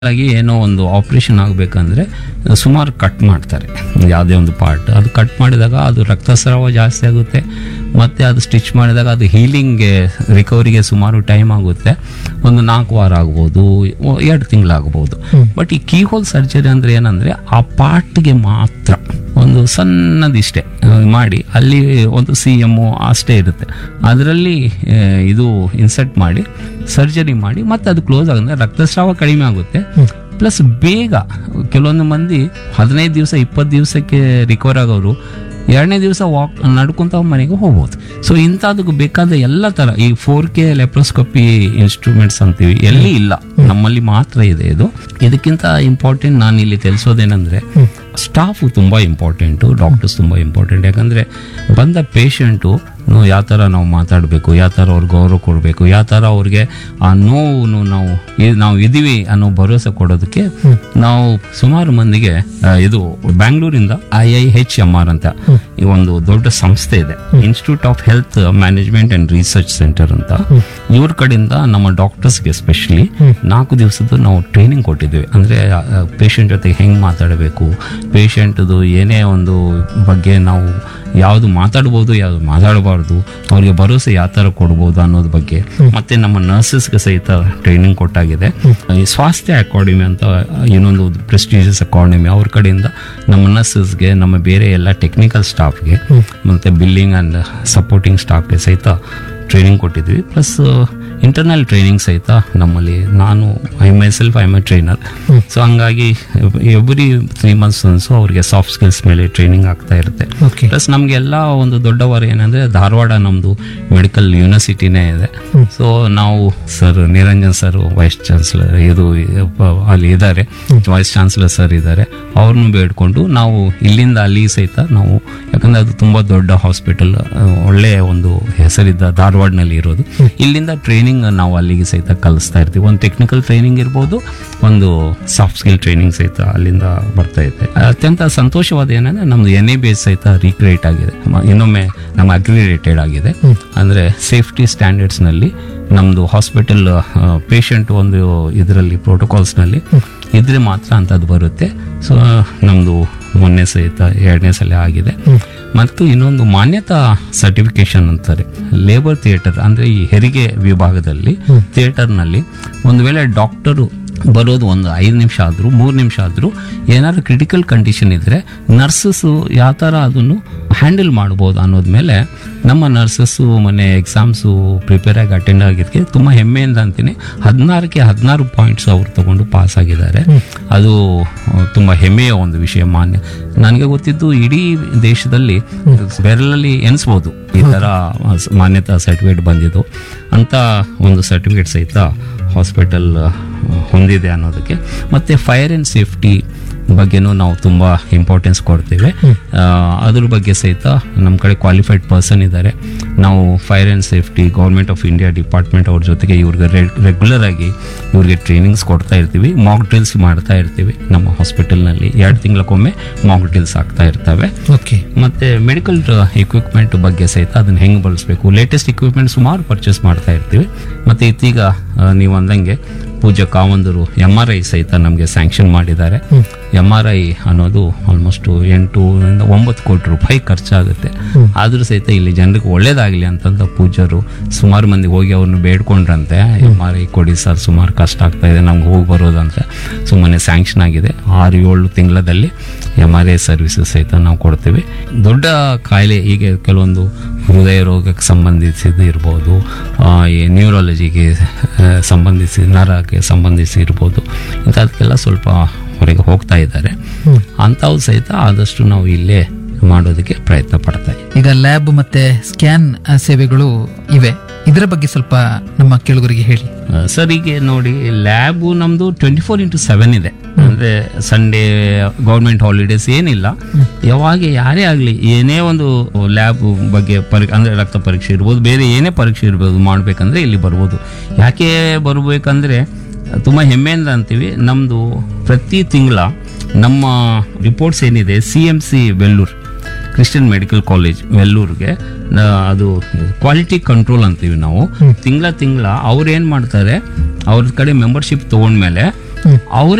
ಆಗಿ ಏನೋ ಒಂದು ಆಪರೇಷನ್ ಆಗಬೇಕಂದ್ರೆ ಸುಮಾರು ಕಟ್ ಮಾಡ್ತಾರೆ ಯಾವುದೇ ಒಂದು ಪಾರ್ಟ್. ಅದು ಕಟ್ ಮಾಡಿದಾಗ ಅದು ರಕ್ತಸ್ರಾವ ಜಾಸ್ತಿ ಆಗುತ್ತೆ, ಮತ್ತು ಅದು ಸ್ಟಿಚ್ ಮಾಡಿದಾಗ ಅದು ಹೀಲಿಂಗ್ಗೆ ರಿಕವರಿಗೆ ಸುಮಾರು ಟೈಮ್ ಆಗುತ್ತೆ. ಒಂದು 4 ವಾರ ಆಗ್ಬೋದು, 2 ತಿಂಗಳಾಗ್ಬೋದು. ಬಟ್ ಈ ಕೀಹೋಲ್ ಸರ್ಜರಿ ಅಂದರೆ ಏನಂದರೆ ಆ ಪಾರ್ಟ್ಗೆ ಮಾತ್ರ ಒಂದು ಸಣ್ಣದಿಷ್ಟೇ ಮಾಡಿ ಅಲ್ಲಿ ಒಂದು CM ಅಷ್ಟೇ ಇರುತ್ತೆ, ಅದರಲ್ಲಿ ಇದು ಇನ್ಸರ್ಟ್ ಮಾಡಿ ಸರ್ಜರಿ ಮಾಡಿ ಮತ್ತೆ ಅದು ಕ್ಲೋಸ್ ಆಗುತ್ತೆ. ರಕ್ತಸ್ರಾವ ಕಡಿಮೆ ಆಗುತ್ತೆ, ಪ್ಲಸ್ ಬೇಗ ಕೆಲವೊಂದು ಮಂದಿ 15 ದಿವಸ 20 ದಿವಸಕ್ಕೆ ರಿಕವರ್ ಆಗೋರು 2ನೇ ದಿವಸ ನಡ್ಕೊಂತ ಮನೆಗೆ ಹೋಗ್ಬೋದು. ಸೊ ಇಂಥದಕ್ಕೆ ಬೇಕಾದ ಎಲ್ಲ ಥರ ಈ 4K ಲೆಪ್ರೋಸ್ಕೋಪಿ ಇನ್ಸ್ಟ್ರೂಮೆಂಟ್ಸ್ ಅಂತೀವಿ ಎಲ್ಲಿ ಇಲ್ಲ, ನಮ್ಮಲ್ಲಿ ಮಾತ್ರ ಇದೆ ಇದು. ಇದಕ್ಕಿಂತ ಇಂಪಾರ್ಟೆಂಟ್ ನಾನು ಇಲ್ಲಿ ತಿಳಿಸೋದೇನೆಂದರೆ ಸ್ಟಾಫು ತುಂಬ ಇಂಪಾರ್ಟೆಂಟು, ಡಾಕ್ಟರ್ಸ್ ತುಂಬ ಇಂಪಾರ್ಟೆಂಟ್. ಯಾಕಂದರೆ ಬಂದ ಪೇಷಂಟು ಯಾವ ಥರ ನಾವು ಮಾತಾಡಬೇಕು, ಯಾವ ಥರ ಅವ್ರಿಗೆ ಗೌರವ ಕೊಡಬೇಕು, ಯಾವ ಥರ ಅವ್ರಿಗೆ ಆ ನೋವು ನಾವು ಇದೀವಿ ಅನ್ನೋ ಭರವಸೆ ಕೊಡೋದಕ್ಕೆ ನಾವು ಸುಮಾರು ಮಂದಿಗೆ ಇದು ಬ್ಯಾಂಗ್ಳೂರಿಂದ IIHMR ಅಂತ ಈ ಒಂದು ದೊಡ್ಡ ಸಂಸ್ಥೆ ಇದೆ, institute of health management and research centre ಅಂತ. ಇವ್ರ ಕಡೆಯಿಂದ ನಮ್ಮ ಡಾಕ್ಟರ್ಸ್ಗೆ ಎಸ್ಪೆಷಲಿ 4 ದಿವಸದ್ದು ನಾವು ಟ್ರೈನಿಂಗ್ ಕೊಟ್ಟಿದ್ದೀವಿ. ಅಂದರೆ ಪೇಷಂಟ್ ಜೊತೆಗೆ ಹೆಂಗೆ ಮಾತಾಡಬೇಕು, ಪೇಷಂಟ್ದು ಏನೇ ಒಂದು ಬಗ್ಗೆ ನಾವು ಯಾವುದು ಮಾತಾಡ್ಬೋದು ಯಾವುದು ಮಾತಾಡಬಾರ್ದು, ಅವ್ರಿಗೆ ಭರವಸೆ ಯಾವ ಥರ ಕೊಡ್ಬೋದು ಅನ್ನೋದ್ರ ಬಗ್ಗೆ. ಮತ್ತೆ ನಮ್ಮ ನರ್ಸಸ್ಗೆ ಸಹಿತ ಟ್ರೈನಿಂಗ್ ಕೊಟ್ಟಾಗಿದೆ. ಈ ಸ್ವಾಸ್ಥ್ಯ ಅಕಾಡೆಮಿ ಅಂತ ಇನ್ನೊಂದು ಪ್ರೆಸ್ಟೀಜಿಯಸ್ ಅಕಾಡೆಮಿ, ಅವ್ರ ಕಡೆಯಿಂದ ನಮ್ಮ ನರ್ಸಸ್ಗೆ, ನಮ್ಮ ಬೇರೆ ಎಲ್ಲ ಟೆಕ್ನಿಕಲ್ ಸ್ಟಾಫ್ಗೆ ಮತ್ತು ಬಿಲ್ಲಿಂಗ್ ಆ್ಯಂಡ್ ಸಪೋರ್ಟಿಂಗ್ ಸ್ಟಾಫ್ಗೆ ಸಹಿತ ಟ್ರೈನಿಂಗ್ ಕೊಟ್ಟಿದ್ವಿ. ಪ್ಲಸ್ ಇಂಟರ್ನಲ್ ಟ್ರೈನಿಂಗ್ ಸಹಿತ ನಮ್ಮಲ್ಲಿ, ನಾನು I M A trainer. So ಹಂಗಾಗಿ ಎವ್ರಿ 3 months ಒನ್ಸು ಅವ್ರಿಗೆ ಸಾಫ್ಟ್ ಸ್ಕಿಲ್ಸ್ ಮೇಲೆ ಟ್ರೈನಿಂಗ್ ಆಗ್ತಾ ಇರುತ್ತೆ. ಪ್ಲಸ್ ನಮಗೆಲ್ಲ ಒಂದು ದೊಡ್ಡವರು ಏನಂದರೆ ಧಾರವಾಡ ನಮ್ಮದು ಮೆಡಿಕಲ್ ಯೂನಿವರ್ಸಿಟಿನೇ ಇದೆ. ಸೊ ನಾವು sir Niranjan sir vice chancellor ಇದು ಅಲ್ಲಿ ಇದ್ದಾರೆ, ವೈಸ್ ಚಾನ್ಸಲರ್ ಸರ್ ಇದ್ದಾರೆ, ಅವ್ರನ್ನೂ ಬೇಡ್ಕೊಂಡು ನಾವು ಇಲ್ಲಿಂದ ಅಲ್ಲಿ ಸಹಿತ ನಾವು, ಯಾಕಂದರೆ ಅದು ತುಂಬ ದೊಡ್ಡ ಹಾಸ್ಪಿಟಲ್, ಒಳ್ಳೆಯ ಒಂದು ಹೆಸರಿದ್ದ ಧಾರವಾಡನಲ್ಲಿ ಇರೋದು, ಇಲ್ಲಿಂದ ಟ್ರೈನಿಂಗ್ ನಾವು ಅಲ್ಲಿಗೆ ಸಹಿತ ಕಲಿಸ್ತಾ ಇರ್ತೀವಿ. ಒಂದು ಟೆಕ್ನಿಕಲ್ ಟ್ರೈನಿಂಗ್ ಇರ್ಬೋದು, ಒಂದು ಸಾಫ್ಟ್ ಸ್ಕಿಲ್ ಟ್ರೈನಿಂಗ್ ಸಹಿತ ಅಲ್ಲಿಂದ ಬರ್ತಾ ಇದೆ. ಅತ್ಯಂತ ಸಂತೋಷವಾದ ಏನಂದ್ರೆ ನಮ್ದು NABH ಸಹಿತ ರೀಕ್ರಿಯೇಟ್ ಆಗಿದೆ, ಇನ್ನೊಮ್ಮೆ ನಮ್ಮ ಅಗ್ರಿಡೇಟೆಡ್ ಆಗಿದೆ. ಅಂದರೆ ಸೇಫ್ಟಿ ಸ್ಟ್ಯಾಂಡರ್ಡ್ಸ್ನಲ್ಲಿ ನಮ್ಮದು ಹಾಸ್ಪಿಟಲ್ ಪೇಷಂಟ್ ಒಂದು ಇದರಲ್ಲಿ ಪ್ರೋಟೋಕಾಲ್ಸ್ನಲ್ಲಿ ಇದ್ರೆ ಮಾತ್ರ ಅಂಥದ್ದು ಬರುತ್ತೆ. ಸೊ ನಮ್ಮದು ಮೊನ್ನೆ ಸಹಿತ 2ನೇ ಸಲ ಆಗಿದೆ. ಮತ್ತು ಇನ್ನೊಂದು ಮಾನ್ಯತಾ ಸರ್ಟಿಫಿಕೇಶನ್ ಅಂತಾರೆ, ಲೇಬರ್ ಥಿಯೇಟರ್ ಅಂದರೆ ಈ ಹೆರಿಗೆ ವಿಭಾಗದಲ್ಲಿ ಥಿಯೇಟರ್ನಲ್ಲಿ ಒಂದು ವೇಳೆ ಡಾಕ್ಟರು ಬರೋದು ಒಂದು 5 ನಿಮಿಷ ಆದರೂ 3 ನಿಮಿಷ ಆದರೂ ಏನಾದ್ರು ಕ್ರಿಟಿಕಲ್ ಕಂಡೀಷನ್ ಇದ್ದರೆ ನರ್ಸಸ್ಸು ಯಾವ ಥರ ಅದನ್ನು ಹ್ಯಾಂಡಲ್ ಮಾಡ್ಬೋದು ಅನ್ನೋದ್ಮೇಲೆ ನಮ್ಮ ನರ್ಸಸ್ಸು ಮೊನ್ನೆ ಎಕ್ಸಾಮ್ಸು ಪ್ರಿಪೇರ್ ಆಗಿ ಅಟೆಂಡ್ ಆಗಿದ್ದಕ್ಕೆ ತುಂಬ ಹೆಮ್ಮೆಯಿಂದ ಅಂತೀನಿ, 16ಕ್ಕೆ 16 ಪಾಯಿಂಟ್ಸ್ ಅವ್ರು ತಗೊಂಡು ಪಾಸ್ ಆಗಿದ್ದಾರೆ. ಅದು ತುಂಬ ಹೆಮ್ಮೆಯ ಒಂದು ವಿಷಯ. ನನಗೆ ಗೊತ್ತಿದ್ದು ಇಡೀ ದೇಶದಲ್ಲಿ ಬೆರಳಲ್ಲಿ ಎನಿಸ್ಬೋದು ಈ ಥರ ಮಾನ್ಯತಾ ಸರ್ಟಿಫಿಕೇಟ್ ಬಂದಿದ್ದು ಅಂತ ಒಂದು ಸರ್ಟಿಫಿಕೇಟ್ ಸಹಿತ ಹಾಸ್ಪಿಟಲ್ ಹೊಂದಿದೆ ಅನ್ನೋದಕ್ಕೆ. ಮತ್ತು ಫೈರ್ ಆ್ಯಂಡ್ ಸೇಫ್ಟಿ ಬಗ್ಗೆನೂ ನಾವು ತುಂಬ ಇಂಪಾರ್ಟೆನ್ಸ್ ಕೊಡ್ತೇವೆ. ಅದ್ರ ಬಗ್ಗೆ ಸಹಿತ ನಮ್ಮ ಕಡೆ ಕ್ವಾಲಿಫೈಡ್ ಪರ್ಸನ್ ಇದ್ದಾರೆ. ನಾವು fire and safety government of India department ಅವ್ರ ಜೊತೆಗೆ ಇವ್ರಿಗೆ ರೆಗ್ಯುಲರ್ ಆಗಿ ಇವ್ರಿಗೆ ಟ್ರೈನಿಂಗ್ಸ್ ಕೊಡ್ತಾ ಇರ್ತೀವಿ, ಮಾಕ್ ಡ್ರಿಲ್ಸ್ ಮಾಡ್ತಾ ಇರ್ತೀವಿ. ನಮ್ಮ ಹಾಸ್ಪಿಟಲ್ನಲ್ಲಿ 2 ತಿಂಗಳಕ್ಕೊಮ್ಮೆ ಮಾಕ್ ಡ್ರಿಲ್ಸ್ ಆಗ್ತಾ ಇರ್ತವೆ. ಮತ್ತು ಮೆಡಿಕಲ್ ಇಕ್ವಿಪ್ಮೆಂಟ್ ಬಗ್ಗೆ ಸಹಿತ ಅದನ್ನು ಹೆಂಗೆ ಬಳಸಬೇಕು, ಲೇಟೆಸ್ಟ್ ಇಕ್ವಿಪ್ಮೆಂಟ್ ಸುಮಾರು ಪರ್ಚೇಸ್ ಮಾಡ್ತಾ ಇರ್ತೀವಿ. ಮತ್ತು ಇತ್ತೀಗ ನೀವು ಅಂದಂಗೆ ಪೂಜ್ಯ ಕಾವಂದರು MRI ಸಹಿತ ನಮಗೆ ಸ್ಯಾಂಕ್ಷನ್ ಮಾಡಿದ್ದಾರೆ. MRI ಅನ್ನೋದು ಆಲ್ಮೋಸ್ಟ್ 8-9 ಕೋಟಿ ರೂಪಾಯಿ ಖರ್ಚಾಗುತ್ತೆ. ಆದರೂ ಸಹಿತ ಇಲ್ಲಿ ಜನರಿಗೆ ಒಳ್ಳೇದಾಗಲಿ ಅಂತಂದ ಪೂಜ್ಯರು ಸುಮಾರು ಮಂದಿ ಹೋಗಿ ಅವ್ರನ್ನ ಬೇಡ್ಕೊಂಡ್ರಂತೆ, MRI ಕೊಡಿ ಸರ್, ಸುಮಾರು ಕಷ್ಟ ಆಗ್ತಾ ಇದೆ ನಮ್ಗೆ ಹೋಗಿ ಬರೋದಂತೆ. ಸುಮ್ಮನೆ ಸ್ಯಾಂಕ್ಷನ್ ಆಗಿದೆ. 6-7 ತಿಂಗಳಲ್ಲಿ MRI ಸರ್ವಿಸಸ್ ಸಹಿತ ನಾವು ಕೊಡ್ತೀವಿ. ದೊಡ್ಡ ಕಾಯಿಲೆ ಹೀಗೆ ಕೆಲವೊಂದು ಹೃದಯ ರೋಗಕ್ಕೆ ಸಂಬಂಧಿಸಿದ್ದು ಇರ್ಬೋದು, ಈ ನ್ಯೂರಾಲಜಿಗೆ ಸಂಬಂಧಿಸಿ, ನರಕ್ಕೆ ಸಂಬಂಧಿಸಿ ಇರ್ಬೋದು, ಇಂಥದಕ್ಕೆಲ್ಲ ಸ್ವಲ್ಪ ಹೊರಗೆ ಹೋಗ್ತಾ ಇದ್ದಾರೆ. ಅಂಥವು ಸಹಿತ ಆದಷ್ಟು ನಾವು ಇಲ್ಲೇ ಮಾಡೋದಕ್ಕೆ ಪ್ರಯತ್ನ ಪಡ್ತಾ ಇದ್ದೀವಿ. ಈಗ ಲ್ಯಾಬ್ ಮತ್ತೆ ಸ್ಕ್ಯಾನ್ ಸೇವೆಗಳು ಇವೆ, ಇದರ ಬಗ್ಗೆ ಸ್ವಲ್ಪ ನಮ್ಮ ಕೇಳುಗರಿಗೆ ಹೇಳಿ ಸರ್. ಈಗ ನೋಡಿ, ಲ್ಯಾಬು ನಮ್ಮದು 24/7 ಇದೆ. ಅಂದರೆ ಸಂಡೇ ಗೌರ್ಮೆಂಟ್ ಹಾಲಿಡೇಸ್ ಏನಿಲ್ಲ, ಯಾವಾಗ ಯಾರೇ ಆಗಲಿ ಏನೇ ಒಂದು ಲ್ಯಾಬ್ ಬಗ್ಗೆ ಅಂದರೆ ರಕ್ತ ಪರೀಕ್ಷೆ ಇರ್ಬೋದು, ಬೇರೆ ಏನೇ ಪರೀಕ್ಷೆ ಇರ್ಬೋದು ಮಾಡಬೇಕಂದ್ರೆ ಇಲ್ಲಿ ಬರ್ಬೋದು. ಯಾಕೆ ಬರಬೇಕಂದ್ರೆ ತುಂಬ ಹೆಮ್ಮೆಯಿಂದ ಅಂತೀವಿ, ನಮ್ಮದು ಪ್ರತಿ ತಿಂಗಳ ನಮ್ಮ ರಿಪೋರ್ಟ್ಸ್ ಏನಿದೆ CMC Vellore Christian medical college ವೆಲ್ಲೂರ್ಗೆ ಅದು ಕ್ವಾಲಿಟಿ ಕಂಟ್ರೋಲ್ ಅಂತೀವಿ ನಾವು. ತಿಂಗಳ ಅವ್ರು ಏನು ಮಾಡ್ತಾರೆ, ಅವ್ರ ಕಡೆ ಮೆಂಬರ್ಶಿಪ್ ತೊಗೊಂಡ್ಮೇಲೆ ಅವರೇ